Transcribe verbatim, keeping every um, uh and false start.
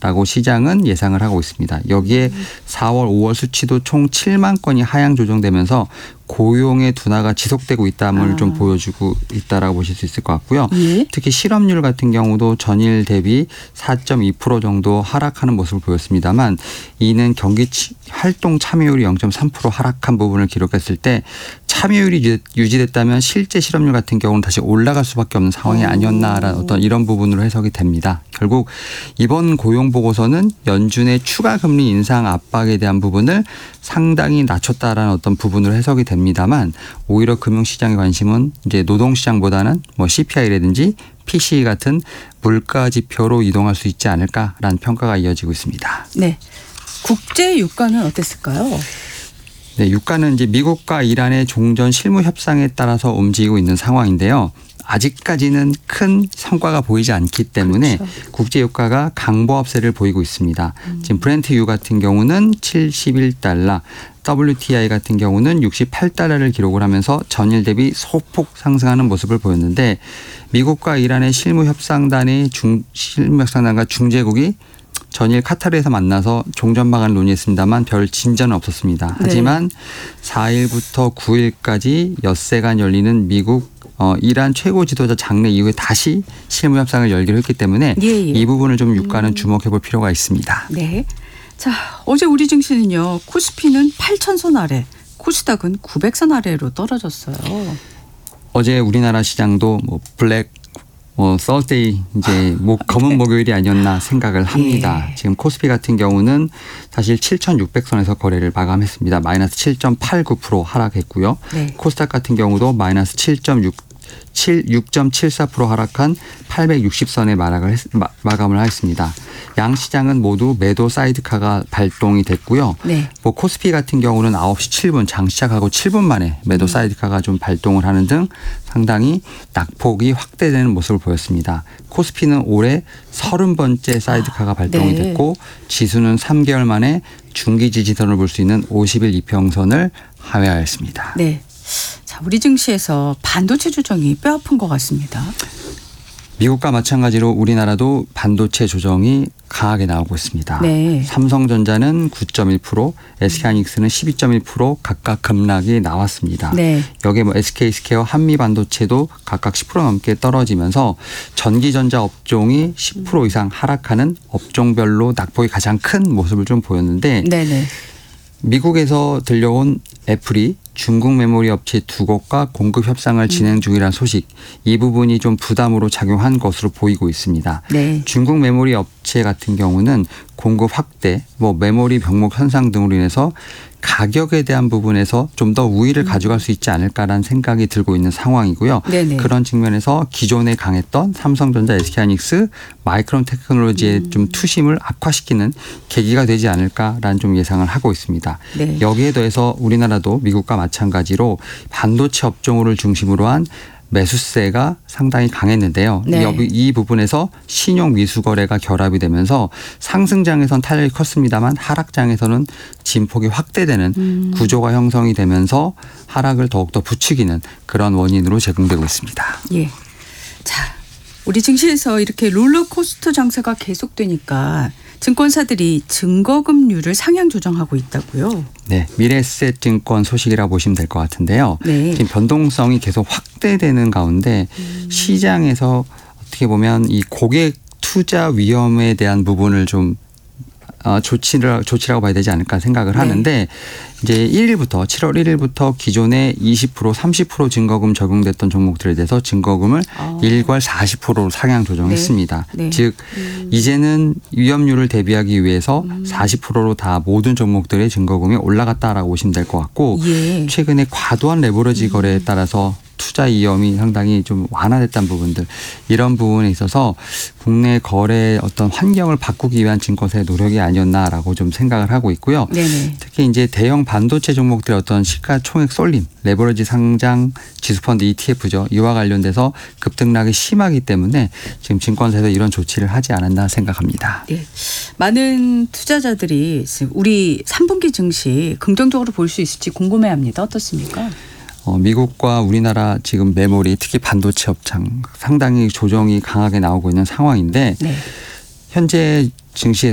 라고 시장은 예상을 하고 있습니다. 여기에 음. 사월, 오월 수치도 총 칠만 건이 하향 조정되면서 고용의 둔화가 지속되고 있다는 아. 좀 보여주고 있다라고 보실 수 있을 것 같고요. 예? 특히 실업률 같은 경우도 전일 대비 사 점 이 퍼센트 정도 하락하는 모습을 보였습니다만 이는 경기 활동 참여율이 영 점 삼 퍼센트 하락한 부분을 기록했을 때 참여율이 유지됐다면 실제 실업률 같은 경우는 다시 올라갈 수밖에 없는 상황이 아니었나라는 어떤 이런 부분으로 해석이 됩니다. 결국 이번 고용보고서는 연준의 추가 금리 인상 압박에 대한 부분을 상당히 낮췄다라는 어떤 부분으로 해석이 됩니다만 오히려 금융시장의 관심은 이제 노동시장보다는 뭐 씨피아이라든지 피씨이 같은 물가 지표로 이동할 수 있지 않을까라는 평가가 이어지고 있습니다. 네, 국제 유가는 어땠을까요? 네, 유가는 이제 미국과 이란의 종전 실무 협상에 따라서 움직이고 있는 상황인데요. 아직까지는 큰 성과가 보이지 않기 때문에 그렇죠. 국제 유가가 강보합세를 보이고 있습니다. 음. 지금 브렌트유 같은 경우는 칠십일 달러, 더블유티아이 같은 경우는 육십팔 달러를 기록을 하면서 전일 대비 소폭 상승하는 모습을 보였는데 미국과 이란의 실무 협상단의 중 실무 협상단과 중재국이 전일 카타르에서 만나서 종전 방안을 논의했습니다만 별 진전은 없었습니다. 하지만 네. 사 일부터 구 일까지 엿새간 열리는 미국 어, 이란 최고 지도자 장례 이후에 다시 실무 협상을 열기로 했기 때문에 예, 예. 이 부분을 좀 유가는 음. 주목해 볼 필요가 있습니다. 네. 자, 어제 우리 증시는요. 코스피는 팔천 선 아래, 코스닥은 구백 선 아래로 떨어졌어요. 어제 우리나라 시장도 뭐 블랙 뭐 서스데이 이제 뭐 검은 네. 목요일이 아니었나 생각을 합니다. 예. 지금 코스피 같은 경우는 사실 칠천육백 선에서 거래를 마감했습니다. 마이너스 칠 점 팔구 퍼센트 하락했고요. 네. 코스닥 같은 경우도 마이너스 칠 점 육 점 칠사 퍼센트 하락한 팔백육십 선에 마감을, 했, 마감을 했습니다. 양 시장은 모두 매도 사이드카가 발동이 됐고요. 네. 뭐 코스피 같은 경우는 아홉 시 칠 분 장 시작하고 칠 분 만에 매도 사이드카가 좀 발동을 하는 등 상당히 낙폭이 확대되는 모습을 보였습니다. 코스피는 올해 서른 번째 사이드카가 발동이 네. 됐고 지수는 삼 개월 만에 중기 지지선을 볼 수 있는 오십 일 이평선을 하회하였습니다. 네. 자, 우리 증시에서 반도체 조정이 뼈아픈 것 같습니다. 미국과 마찬가지로 우리나라도 반도체 조정이 강하게 나오고 있습니다. 네. 삼성전자는 구 점 일 퍼센트, 에스케이하이닉스는 십이 점 일 퍼센트 각각 급락이 나왔습니다. 네. 여기에 뭐 에스케이스퀘어, 한미반도체도 각각 십 퍼센트 넘게 떨어지면서 전기전자 업종이 십 퍼센트 이상 하락하는 업종별로 낙폭이 가장 큰 모습을 좀 보였는데 네네. 미국에서 들려온 애플이 중국 메모리 업체 두 곳과 공급 협상을 진행 중이라는 소식, 이 부분이 좀 부담으로 작용한 것으로 보이고 있습니다. 네. 중국 메모리 업체 같은 경우는 공급 확대, 뭐 메모리 병목 현상 등으로 인해서 가격에 대한 부분에서 좀 더 우위를 가져갈 수 있지 않을까라는 생각이 들고 있는 상황이고요. 네네. 그런 측면에서 기존에 강했던 삼성전자, 에스케이하이닉스, 마이크론 테크놀로지의 음. 좀 투심을 악화시키는 계기가 되지 않을까라는 좀 예상을 하고 있습니다. 네. 여기에 더해서 우리나라도 미국과 마찬가지로 반도체 업종을 중심으로 한 매수세가 상당히 강했는데요. 네. 이, 이 부분에서 신용 미수 거래가 결합이 되면서 상승장에선 탄력이 컸습니다만 하락장에서는 진폭이 확대되는 음. 구조가 형성이 되면서 하락을 더욱더 부추기는 그런 원인으로 제공되고 있습니다. 예. 자, 우리 증시에서 이렇게 롤러코스터 장세가 계속되니까 증권사들이 증거금률을 상향 조정하고 있다고요? 네, 미래에셋증권 소식이라고 보시면 될 것 같은데요. 네. 지금 변동성이 계속 확대되는 가운데 음. 시장에서 어떻게 보면 이 고객 투자 위험에 대한 부분을 좀 어, 조치를, 조치라고 봐야 되지 않을까 생각을 네. 하는데 이제 일 일부터 칠월 일 일부터 기존에 이십 퍼센트 삼십 퍼센트 증거금 적용됐던 종목들에 대해서 증거금을 아. 일괄 사십 퍼센트로 상향 조정했습니다. 네. 네. 즉 음. 이제는 위험률을 대비하기 위해서 음. 사십 퍼센트로 다 모든 종목들의 증거금이 올라갔다라고 보시면 될 것 같고 예. 최근에 과도한 레버리지 음. 거래에 따라서 투자 위험이 상당히 좀 완화됐다는 부분들, 이런 부분에 있어서 국내 거래 어떤 환경을 바꾸기 위한 증권사의 노력이 아니었나라고 좀 생각을 하고 있고요. 네네. 특히 이제 대형 반도체 종목들의 어떤 시가총액 쏠림, 레버리지 상장 지수펀드 이티에프죠. 이와 관련돼서 급등락이 심하기 때문에 지금 증권사에서 이런 조치를 하지 않았나 생각합니다. 네. 많은 투자자들이 우리 삼 분기 증시 긍정적으로 볼 수 있을지 궁금해합니다. 어떻습니까? 어, 미국과 우리나라 지금 메모리, 특히 반도체 업장 상당히 조정이 강하게 나오고 있는 상황인데 네. 현재 증시